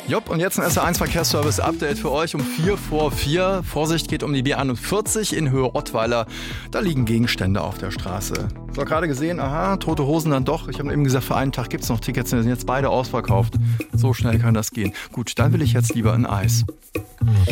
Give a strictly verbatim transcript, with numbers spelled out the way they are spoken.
Jupp, und jetzt ein S R eins Verkehrsservice Update für euch um vier vor vier. Vorsicht, geht um die B einundvierzig in Höhe Ottweiler. Da liegen Gegenstände auf der Straße. So, gerade gesehen, aha, Tote Hosen dann doch. Ich habe eben gesagt, für einen Tag gibt es noch Tickets, die sind jetzt beide ausverkauft. So schnell kann das gehen. Gut, dann will ich jetzt lieber ein Eis.